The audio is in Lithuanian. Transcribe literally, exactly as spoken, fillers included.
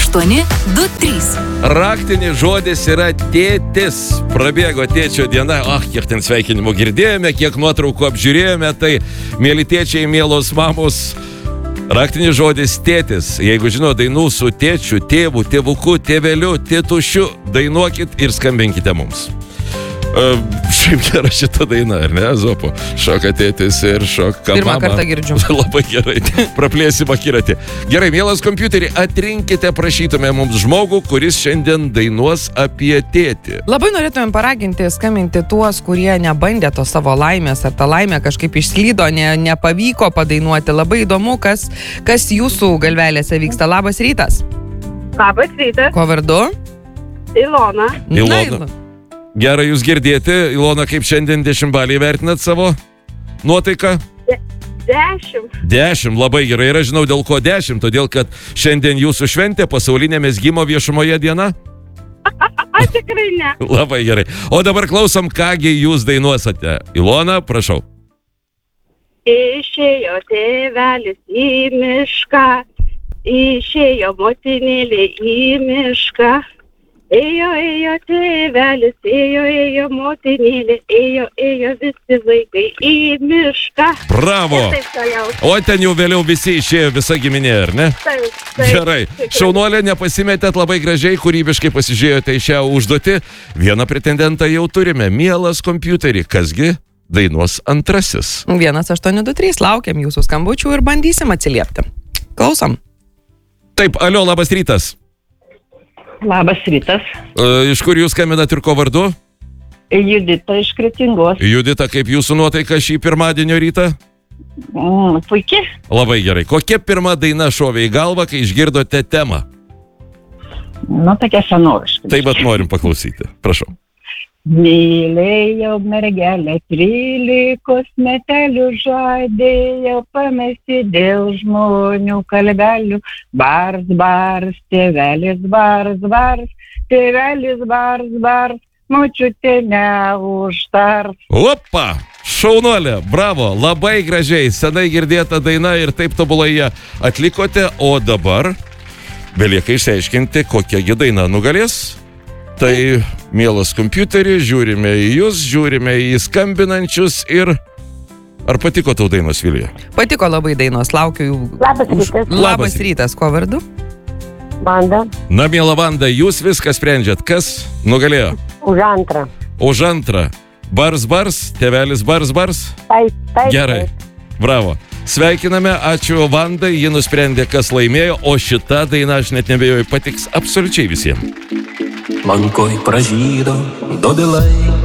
aštuoni du trys. Raktinis žodis yra tėtis. Prabėgo tėčio diena. Ah, kiek ten sveikinimų girdėjome, kiek nuotraukų apžiūrėjome. Tai, mėly tėčiai, mielos mamos, raktinis žodis tėtis. Jeigu žino dainų su tėčiu, tėvu, tėvuku, tėveliu, tėtušiu, dainuokit ir skambinkite mums. Uh, šiaip gera šita daina, ar ne, Zopo? Šoka tėtis ir šoka mama. Pirmą kartą girdžiu. Labai gerai, praplėsim akiratį. Gerai, mielas kompiuterį, atrinkite, prašytume mums žmogų, kuris šiandien dainuos apie tėtį. Labai norėtumėm paraginti, skambinti tuos, kurie nebandė to savo laimės, ar ta laimė kažkaip išslydo, ne, nepavyko padainuoti. Labai įdomu, kas, kas jūsų galvelėse vyksta. Labas rytas. Labas rytas. Ko vardu? Ilona. Ilona. Na, Gerai jūs girdėti. Ilona, kaip šiandien dešimtbalį vertinat savo nuotaiką? De, dešimt. Dešimt, labai gerai. Ir aš žinau, dėl ko dešimt. Todėl, kad šiandien jūsų šventė pasaulinė mezgimo viešumoje diena? A, tikrai ne. Labai gerai. O dabar klausom, kągi jūs dainuosate. Ilona, prašau. Išėjo tėvelis į mišką, išėjo motinėlė į mišką. Ėjo, ėjo tėvelis, ėjo, ėjo motinėlė, ėjo, ėjo visi vaikai į mišką. Bravo! O ten jau vėliau visi išėjo, visa giminė, ar ne? Taip, taip. Gerai. Šaunuolė, nepasimetėt, labai gražiai, kūrybiškai pasižiūrėjote į šią užduotį. Vieną pretendentą jau turime. Mielas kompiuterį, kasgi dainuos antrasis? vienas aštuoni du trys, laukiam jūsų skambučių ir bandysim atsiliepti. Klausom. Taip, alio, labas rytas. Labas rytas. E, iš kur jūs skambinat ir ko vardu? Judita iš Kretingos. Judita, kaip jūsų nuotaika šį pirmadienio rytą? Mm, puikiai. Labai gerai. Kokia pirma daina šovė į galvą, kai išgirdote temą? Nu, tokia senoviška. Taip pat norim paklausyti. Prašau. Mylėjau mergelę, trylikos metelių žadėjau pamesti dėl žmonių kalbelių. Bars, bars, tėvelis, bars, bars, tėvelis, bars, bars, močiutė neužtars. Opa! Šaunuolė, bravo, labai gražiai, senai girdėta daina ir taip tobulai ją atlikote, o dabar belieka išsiaiškinti, kokiagi daina nugalės. Tai, mielas kompiuterį, žiūrime į jūs, žiūrime į skambinančius ir... Ar patiko tau dainos, Vilija? Patiko labai dainos, laukiu jų. Labas rytas. Labas, Labas rytas, ko vardu? Vanda. Na, miela Vanda, jūs viską sprendžiat. Kas nugalėjo? Už antrą. Už antrą. Bars, bars, tėvelis, bars, bars. Taip, taip. Gerai, bravo. Sveikiname, ačiū Vandai, ji nusprendė, kas laimėjo, o šita daina, aš net nebejoju, patiks absoliučiai visiems. Man koj pražydo dobilai,